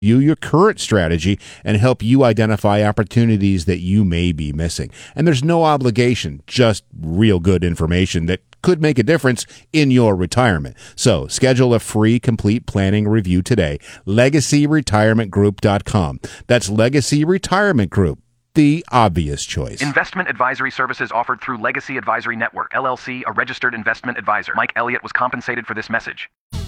your current strategy and help you identify opportunities that you may be missing. And there's no obligation, just real good information that could make a difference in your retirement. So schedule a free complete planning review today. LegacyRetirementGroup.com. That's Legacy Retirement Group, the obvious choice. Investment advisory services offered through Legacy Advisory Network, LLC, a registered investment advisor. Mike Elliott was compensated for this message.